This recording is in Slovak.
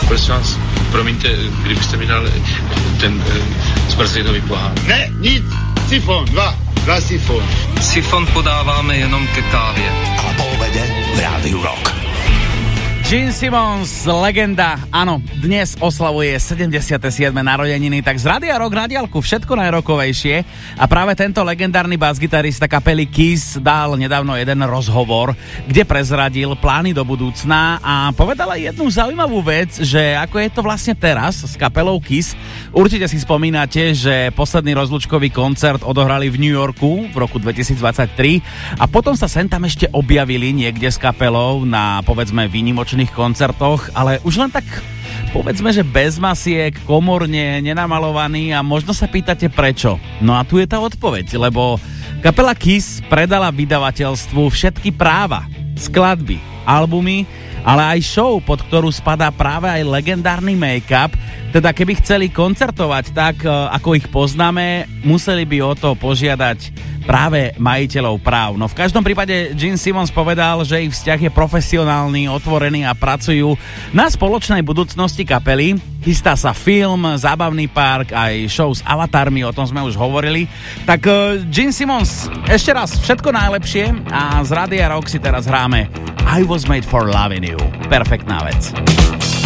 Prosím vás, promiňte, kdybyste mi dal ten zmrzlinový pohár. Ne, nic, sifon, dva sifon. Sifon podáváme jenom ke kávě. A po obede v Rádiu Rock. Gene Simmons, legenda, áno, dnes oslavuje 77. narodeniny, tak z Rádia Rock na diaľku všetko najrokovejšie a práve tento legendárny basgitarista kapely Kiss dal nedávno jeden rozhovor, kde prezradil plány do budúcna a povedal aj jednu zaujímavú vec, že ako je to vlastne teraz s kapelou Kiss. Určite si spomínate, že posledný rozlúčkový koncert odohrali v New Yorku v roku 2023 a potom sa sem tam ešte objavili niekde s kapelou na, povedzme, výnimočných koncertoch, ale už len tak povedzme, že bez masiek, komorne, nenamalovaný a možno sa pýtate prečo. No a tu je tá odpoveď, lebo kapela Kiss predala vydavateľstvu všetky práva, skladby, albumy, ale aj show, pod ktorú spadá práve aj legendárny make-up. Teda keby chceli koncertovať tak, ako ich poznáme, museli by o to požiadať práve majiteľov práv. No v každom prípade Gene Simmons povedal, že ich vzťah je profesionálny, otvorený a pracujú na spoločnej budúcnosti kapely. Chystá sa film, zábavný park, aj show s avatarmi, o tom sme už hovorili. Tak Gene Simmons, ešte raz všetko najlepšie a z Rádia Rock si teraz hráme I Was Made for Loving You. Perfektná vec.